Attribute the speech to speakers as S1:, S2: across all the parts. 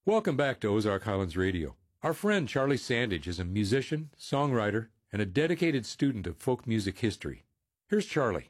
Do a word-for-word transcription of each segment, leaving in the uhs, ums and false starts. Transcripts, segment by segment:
S1: Welcome back to Ozark Highlands Radio. Our friend Charlie Sandage is a musician, songwriter, and a dedicated student of folk music history. Here's Charlie.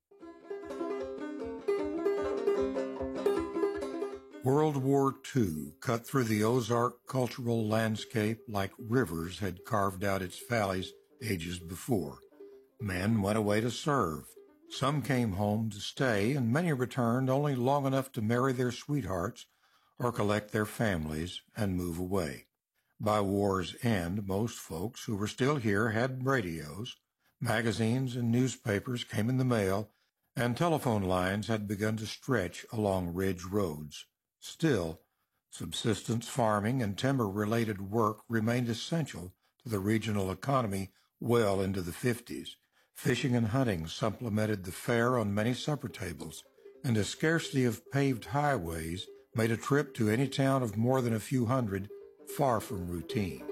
S2: World War Two cut through the Ozark cultural landscape like rivers had carved out its valleys ages before. Men went away to serve. Some came home to stay, and many returned only long enough to marry their sweethearts or collect their families and move away. By war's end, most folks who were still here had radios, magazines and newspapers came in the mail, and telephone lines had begun to stretch along ridge roads. Still, subsistence farming and timber-related work remained essential to the regional economy well into the fifties. Fishing and hunting supplemented the fare on many supper tables, and a scarcity of paved highways made a trip to any town of more than a few hundred far from routine.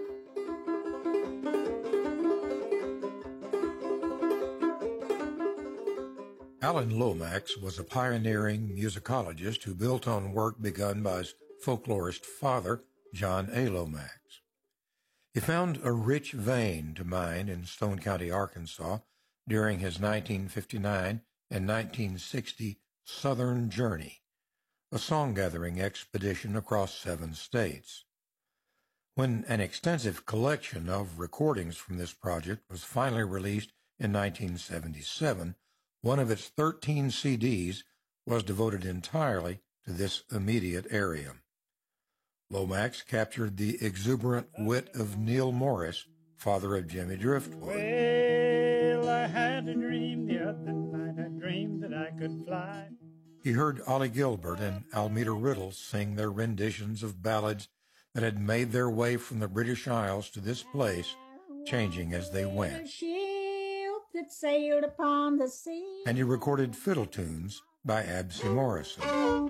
S2: Alan Lomax was a pioneering musicologist who built on work begun by his folklorist father, John A. Lomax. He found a rich vein to mine in Stone County, Arkansas, during his nineteen fifty-nine and nineteen sixty Southern Journey, a song-gathering expedition across seven states. When an extensive collection of recordings from this project was finally released in nineteen seventy-seven, one of its thirteen C Ds was devoted entirely to this immediate area. Lomax captured the exuberant wit of Neil Morris, father of Jimmy Driftwood.
S3: Well, I had a dream the other night, I dreamed that I could fly.
S2: He heard Ollie Gilbert and Almeda Riddle sing their renditions of ballads that had made their way from the British Isles to this place, changing as they went.
S4: That sailed upon the sea.
S2: And he recorded fiddle tunes by Absy Morrison.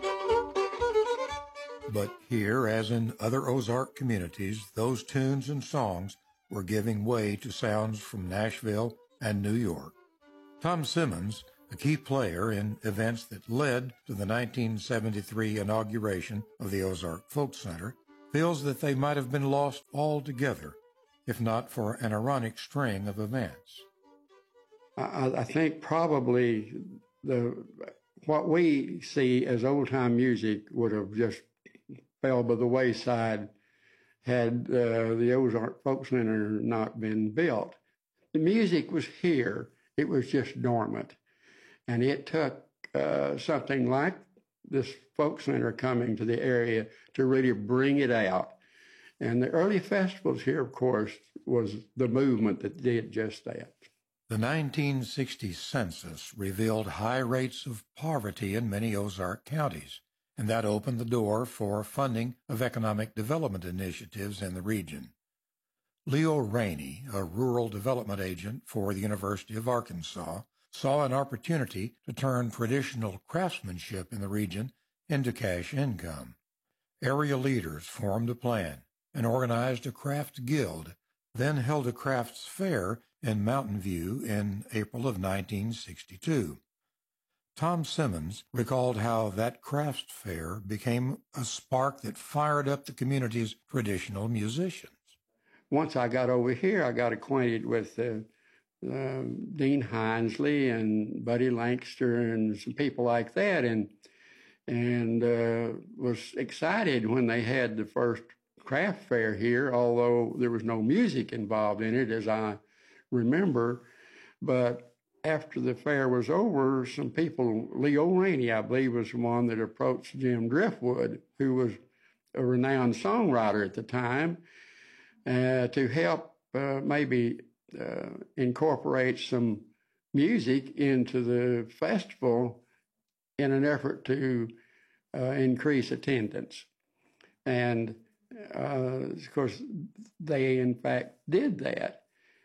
S2: But here, as in other Ozark communities, those tunes and songs were giving way to sounds from Nashville and New York. Tom Simmons, a key player in events that led to the nineteen seventy-three inauguration of the Ozark Folk Center, feels that they might have been lost altogether, if not for an ironic string of events.
S5: I, I think probably the what we see as old-time music would have just fell by the wayside had uh, the Ozark Folk Center not been built. The music was here. It was just dormant. And it took uh, something like this folk center coming to the area to really bring it out. And the early festivals here, of course, was the movement that did just that.
S2: The nineteen sixty census revealed high rates of poverty in many Ozark counties, and that opened the door for funding of economic development initiatives in the region. Leo Rainey, a rural development agent for the University of Arkansas, saw an opportunity to turn traditional craftsmanship in the region into cash income. Area leaders formed a plan and organized a craft guild, then held a crafts fair in Mountain View in April of nineteen sixty-two. Tom Simmons recalled how that crafts fair became a spark that fired up the community's traditional musicians.
S5: Once I got over here, I got acquainted with uh, uh, Dean Hinesley and Buddy Lancaster and some people like that, and and uh, was excited when they had the first craft fair here, although there was no music involved in it, as I remember. But after the fair was over, some people, Leo Rainey, I believe, was the one that approached Jim Driftwood, who was a renowned songwriter at the time, uh, to help uh, maybe uh, incorporate some music into the festival in an effort to uh, increase attendance. And uh, of course, they in fact did that.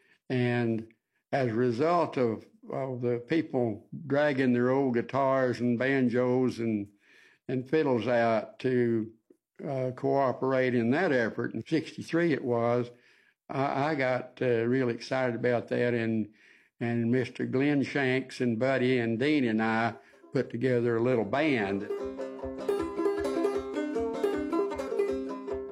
S5: And as a result of, of the people dragging their old guitars and banjos and, and fiddles out to uh, cooperate in that effort, in sixty-three it was, I, I got uh, real excited about that, and, and Mister Glenn Shanks and Buddy and Dean and I put together a little band.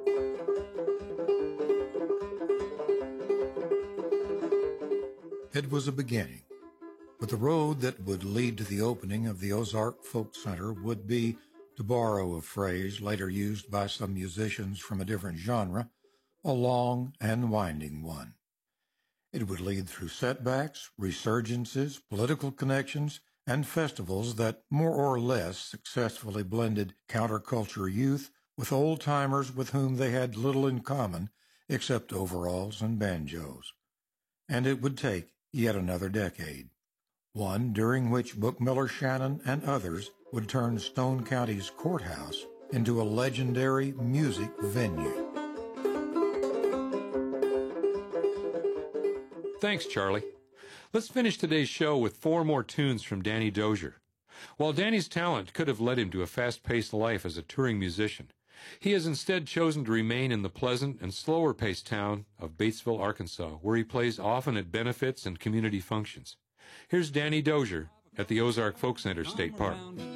S2: It was a beginning, but the road that would lead to the opening of the Ozark Folk Center would be, to borrow a phrase later used by some musicians from a different genre, a long and winding one. It would lead through setbacks, resurgences, political connections, and festivals that more or less successfully blended counterculture youth with old-timers with whom they had little in common except overalls and banjos. And it would take yet another decade, one during which Bookmiller Shannon and others would turn Stone County's courthouse into a legendary music venue.
S1: Thanks, Charlie. Let's finish today's show with four more tunes from Danny Dozier. While Danny's talent could have led him to a fast-paced life as a touring musician, he has instead chosen to remain in the pleasant and slower-paced town of Batesville, Arkansas, where he plays often at benefits and community functions. Here's Danny Dozier at the Ozark Folk Center State Park.